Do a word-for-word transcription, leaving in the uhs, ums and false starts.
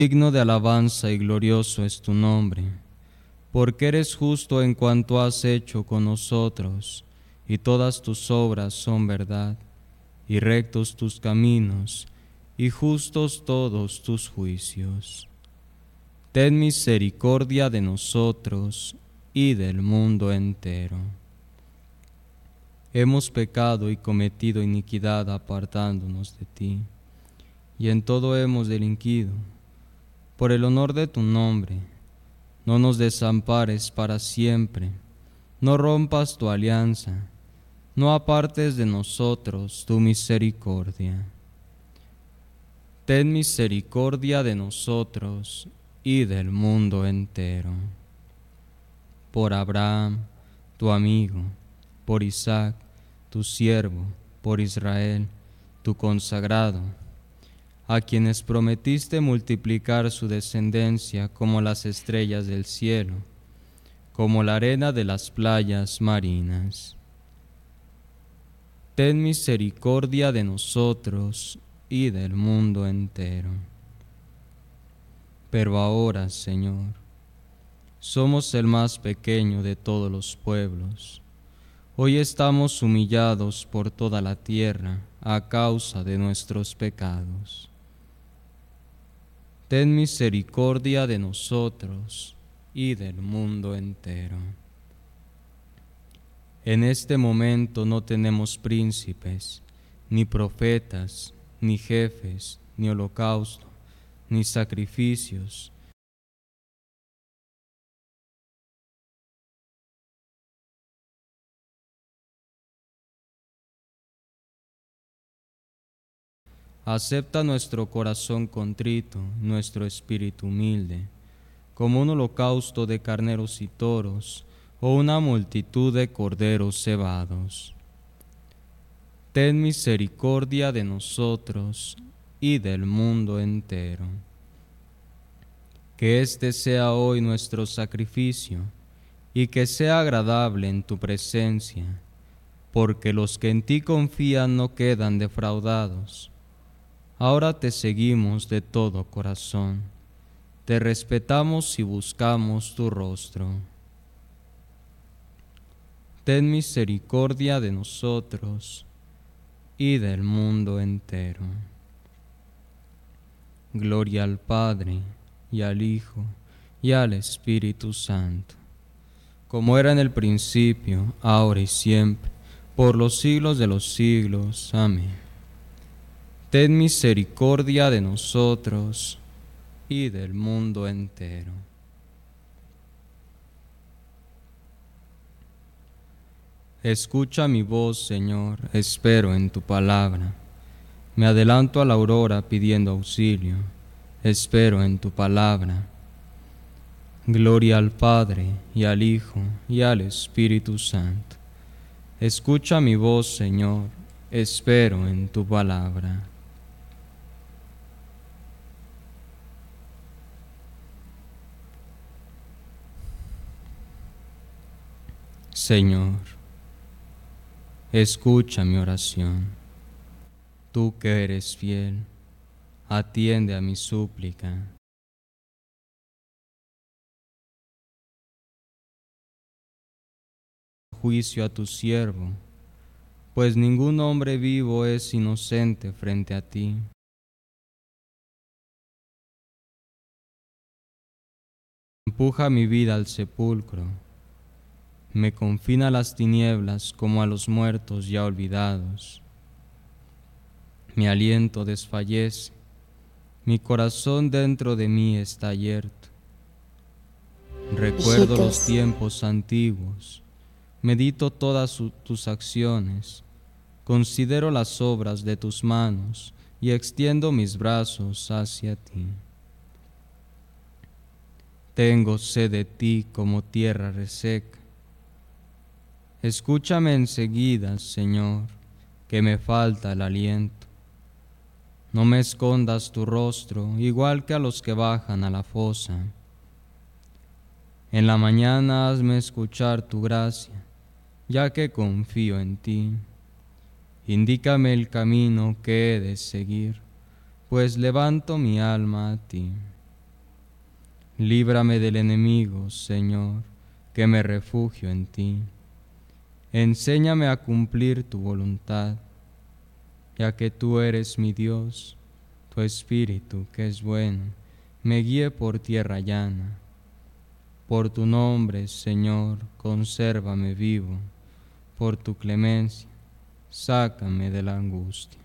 Digno de alabanza y glorioso es tu nombre, porque eres justo en cuanto has hecho con nosotros, y todas tus obras son verdad, y rectos tus caminos, y justos todos tus juicios. Ten misericordia de nosotros y del mundo entero. Hemos pecado y cometido iniquidad apartándonos de ti, y en todo hemos delinquido. Por el honor de tu nombre, no nos desampares para siempre, no rompas tu alianza, no apartes de nosotros tu misericordia. Ten misericordia de nosotros y del mundo entero. Por Abraham, tu amigo, por Isaac, tu siervo, por Israel, tu consagrado, a quienes prometiste multiplicar su descendencia como las estrellas del cielo, como la arena de las playas marinas. Ten misericordia de nosotros y del mundo entero. Pero ahora, Señor, somos el más pequeño de todos los pueblos. Hoy estamos humillados por toda la tierra a causa de nuestros pecados. Ten misericordia de nosotros y del mundo entero. En este momento no tenemos príncipes, ni profetas, ni jefes, ni holocausto, ni sacrificios. Acepta nuestro corazón contrito, nuestro espíritu humilde, como un holocausto de carneros y toros, o una multitud de corderos cebados. Ten misericordia de nosotros y del mundo entero. Que este sea hoy nuestro sacrificio, y que sea agradable en tu presencia, porque los que en ti confían no quedan defraudados. Ahora te seguimos de todo corazón, te respetamos y buscamos tu rostro. Ten misericordia de nosotros y del mundo entero. Gloria al Padre, y al Hijo, y al Espíritu Santo, como era en el principio, ahora y siempre, por los siglos de los siglos. Amén. Ten misericordia de nosotros y del mundo entero. Escucha mi voz, Señor, espero en tu palabra. Me adelanto a la aurora pidiendo auxilio, espero en tu palabra. Gloria al Padre, y al Hijo, y al Espíritu Santo. Escucha mi voz, Señor, espero en tu palabra. Señor, escucha mi oración. Tú que eres fiel, atiende a mi súplica. Juicio a tu siervo, pues ningún hombre vivo es inocente frente a ti. Empuja mi vida al sepulcro, me confina a las tinieblas como a los muertos ya olvidados. Mi aliento desfallece, mi corazón dentro de mí está abierto. Recuerdo los tiempos antiguos, medito todas su, tus acciones, considero las obras de tus manos y extiendo mis brazos hacia ti. Tengo sed de ti como tierra reseca. Escúchame enseguida, Señor, que me falta el aliento. No me escondas tu rostro, igual que a los que bajan a la fosa. En la mañana hazme escuchar tu gracia, ya que confío en ti. Indícame el camino que he de seguir, pues levanto mi alma a ti. Líbrame del enemigo, Señor, que me refugio en ti. Enséñame a cumplir tu voluntad, ya que tú eres mi Dios, tu Espíritu, que es bueno, me guíe por tierra llana. Por tu nombre, Señor, consérvame vivo, por tu clemencia, sácame de la angustia.